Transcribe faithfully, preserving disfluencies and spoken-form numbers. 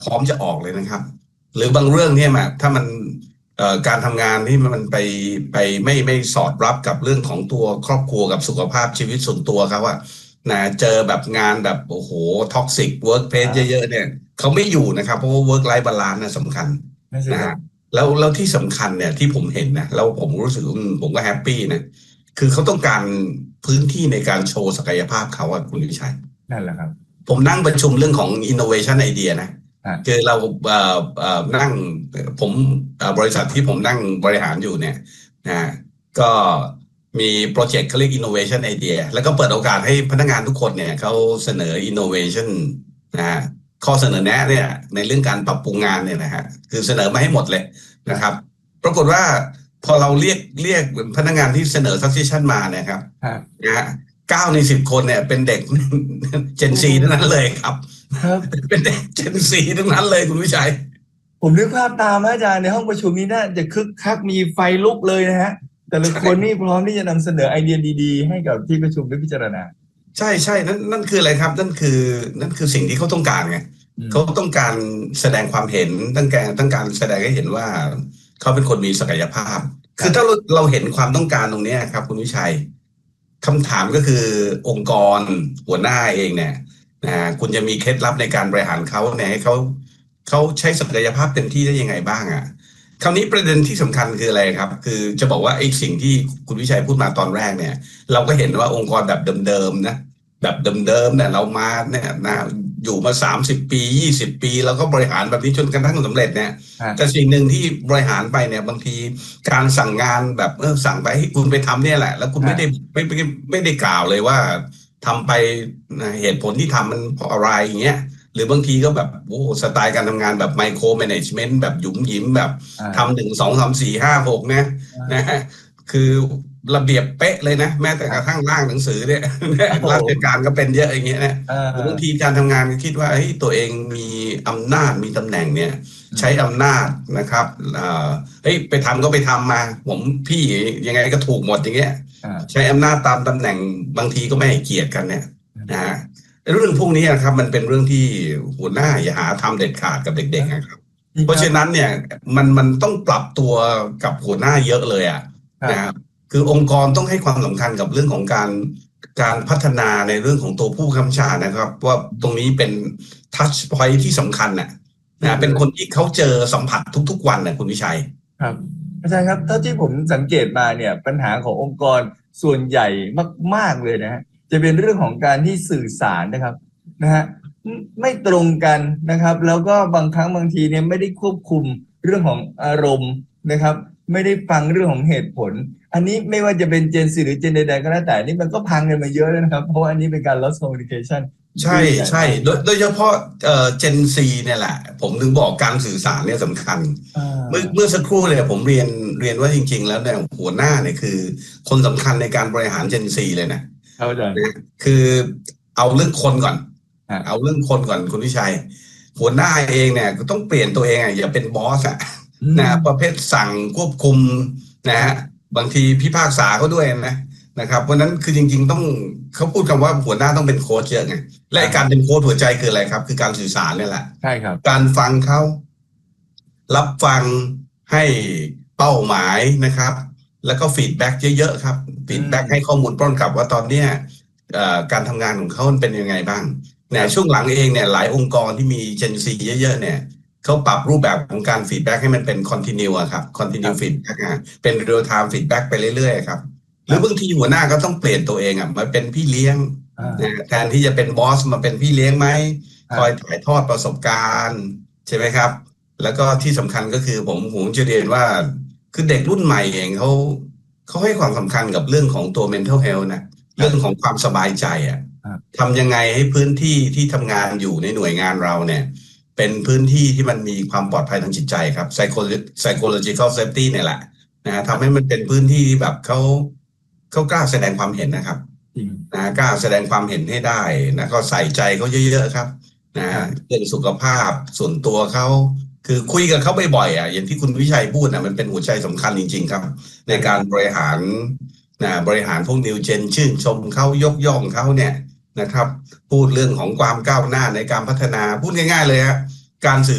พร้อมจะออกเลยนะครับหรือบางเรื่องเนี่ยมาถ้ามันการทำงานที่มันไปไปไม่ไม่สอดรับกับเรื่องของตัวครอบครัวกับสุขภาพชีวิตส่วนตัวเขาว่านะเจอแบบงานแบบโอ้โหท็อกซิกเวิร์กเพลสเยอะๆเนี่ยเขาไม่อยู่นะครับเพราะว่าเวิร์กไลฟ์บาลานซ์น่ะสำคัญนะฮะแล้วแล้วที่สำคัญเนี่ยที่ผมเห็นนะแล้วผมรู้สึกผมก็แฮปปี้นะคือเขาต้องการพื้นที่ในการโชว์ศักยภาพเขาอะคุณวิชัยนั่นแหละครับผมนั่งประชุมเรื่องของ innovation idea นะคือเราเอ่อเอ่อนั่งผมบริษัทที่ผมนั่งบริหารอยู่เนี่ยนะก็มีโปรเจกต์เขาเรียก innovation idea แล้วก็เปิดโอกาสให้พนักงานทุกคนเนี่ยเขาเสนอ innovation นะฮะข้อเสนอแนะเนี่ยในเรื่องการปรับปรุงงานเนี่ยนะฮะคือเสนอมาให้หมดเลยนะครับปรากฏว่าพอเราเรียกเรียกพนักงานที่เสนอ suggestion มาเนี่ยครับนะฮะเก้าในสิบคนเนี่ยเป็นเด็กเจนซีทั้งนั้นเลยครับเป็นเด็กเจนซีทั้งนั้นเลยคุณวิชัยผมนึกภาพตามอาจารย์ในห้องประชุมนี้น่าจะคึกคักมีไฟลุกเลยนะฮะแต่ละคนนี่พร้อมที่จะนำเสนอไอเดียดีๆให้กับที่ประชุมได้พิจารณาใช่ใช่นั่นนั่นคืออะไรครับนั่นคือนั่นคือสิ่งที่เขาต้องการไงเขาต้องการแสดงความเห็นต้องการต้องการแสดงให้เห็นว่าเขาเป็นคนมีศักยภาพคือถ้าเราเราเห็นความต้องการตรงนี้ครับคุณวิชัยคำถามก็คือองค์กรหัวหน้าเองเนี่ยนะคุณจะมีเคล็ดลับในการบริหารเขาเนี่ยให้เขาเขาใช้ศักยภาพเต็มที่ได้ยังไงบ้างอ่ะคราวนี้ประเด็นที่สำคัญคืออะไรครับคือจะบอกว่าไอ้สิ่งที่คุณวิชัยพูดมาตอนแรกเนี่ยเราก็เห็นว่าองค์กรแบบเดิมๆนะแบบเดิมๆเนี่ยเรามาเนี่ยนะอยู่มาสามสิบปียี่สิบปีแล้วก็บริหารแบบนี้จนกระทั่งสำเร็จเนี่ยแต่สิ่งหนึ่งที่บริหารไปเนี่ยบางทีการสั่งงานแบบเออสั่งไปให้คุณไปทำเนี่ยแหละแล้วคุณไม่ได้ไม่ไม่ไม่ได้กล่าวเลยว่าทำไปเหตุผลที่ทำมันเพราะอะไรอย่างเงี้ยหรือบางทีก็แบบโอ้สไตล์การทำงานแบบไมโครแมネจเมนต์แบบหยุมหยิมแบบทำหนึ่งสองสามสี่ห้าหกนะนะคือระเบียบเป๊ะเลยนะแม้แต่กระทั่งร่างหนังสือเนี่ยราชการก็เป็นเยอะอย่างเงี้ยนะบางทีการทำงานก็คิดว่าเฮ้ยตัวเองมีอำนาจมีตำแหน่งเนี่ยใช้อำนาจนะครับเฮ้ยไปทำก็ไปทำมาผมพี่ยังไงก็ถูกหมดอย่างเงี้ยใช้อำนาจตามตำแหน่งบางทีก็ไม่ให้เกียรติกันเนี่ยนะฮะเรื่องพวกนี้นะครับมันเป็นเรื่องที่หัวหน้าอย่าหาทำเด็ดขาดกับเด็กๆนะครับเพราะฉะนั้นเนี่ยมันมันต้องปรับตัวกับหัวหน้าเยอะเลยอ่ะนะครับคือองค์กรต้องให้ความสำคัญกับเรื่องของการการพัฒนาในเรื่องของตัวผู้กำกับนะครับว่าตรงนี้เป็นทัชพอยท์ที่สำคัญน่ะนะเป็นคนที่เขาเจอสัมผัสทุกๆวันนะคุณวิชัยครับอาจารย์ครับเท่าที่ผมสังเกตมาเนี่ยปัญหาขององค์กรส่วนใหญ่มากๆเลยนะฮะจะเป็นเรื่องของการที่สื่อสารนะครับนะฮะไม่ตรงกันนะครับแล้วก็บางครั้งบางทีเนี่ยไม่ได้ควบคุมเรื่องของอารมณ์นะครับไม่ได้ฟังเรื่องของเหตุผลอันนี้ไม่ว่าจะเป็นเจนซีหรือเจนใดๆก็แล้วแต่นี่มันก็พังกันมาเยอะแล้วนะครับเพราะว่าอันนี้เป็นการ loss communication ใช่ใช่โดยโดยเฉพาะเอ่อเจนซีเนี่ยแหละผมถึงบอกการสื่อสารเนี่ยสำคัญเมื่อเมื่อสักครู่เนี่ยผมเรียนเรียนว่าจริงๆแล้วเนี่ยหัวหน้าเนี่ยคือคนสำคัญในการบริหารเจนซีเลยนะคือเอาเรื่องคนก่อนเอาเรื่องคนก่อนคุณวิชัยหัวหน้าเองเนี่ยก็ต้องเปลี่ยนตัวเองอ่ะอย่าเป็นบอสอ่ะนะประเภทสั่งควบคุมนะฮะบางทีพิพากษาเขาด้วยนะนะครับเพราะนั้นคือจริงๆต้องเขาพูดคำว่าหัวหน้าต้องเป็นโค้ชเยอะไงและการเป็นโค้ชหัวใจคืออะไรครับคือการสื่อสารนี่แหละใช่ครับการฟังเขารับฟังให้เป้าหมายนะครับแล้วก็ฟีดแบ็กเยอะๆครับฟีดแบ็กให้ข้อมูลปล้นกลับว่าตอนเนี้ยการทำงานของเขาเป็นยังไงบ้างเนี่ยช่วงหลังเองเนี่ยหลายองค์กรที่มีเจนซีเยอะๆเนี่ยเขาปรับรูปแบบของการฟีดแบ็กให้มันเป็นคอนติเนียครับคอนติเนียฟีดแบ็กอ่ะเป็นเรียลไทม์ฟีดแบ็กไปเรื่อยๆครับหรือบางทีหัวหน้าก็ต้องเปลี่ยนตัวเองอ่ะมาเป็นพี่เลี้ยงแทนที่จะเป็นบอสมาเป็นพี่เลี้ยงไหมคอยถ่ายทอดประสบการณ์ใช่ไหมครับแล้วก็ที่สำคัญก็คือผมผมจะเรียนว่าคือเด็กรุ่นใหม่เองเขาเขาให้ความสำคัญกับเรื่องของตัว mental health นะเรื่องของความสบายใจอ่ะทำยังไงให้พื้นที่ที่ทำงานอยู่ในหน่วยงานเราเนี่ยเป็นพื้นที่ที่มันมีความปลอดภัยทางจิตใจครับ psychological safety เนี่ยแหละนะทำให้มันเป็นพื้นที่ที่แบบเขาเขากล้าแสดงความเห็นนะครับนะกล้าแสดงความเห็นให้ได้นะก็ใส่ใจเขาเยอะๆครับนะเรื่องสุขภาพส่วนตัวเขาคือคุยกับเขาบ่อยๆอ่ะอย่างที่คุณวิชัยพูดนะมันเป็นหัวใจสำคัญจริงๆครับในการบริหารนะบริหารพวกนิวเจนชื่นชมเขายกย่องเขาเนี่ยนะครับพูดเรื่องของความก้าวหน้าในการพัฒนาพูดง่ายๆเลยฮะการสื่อ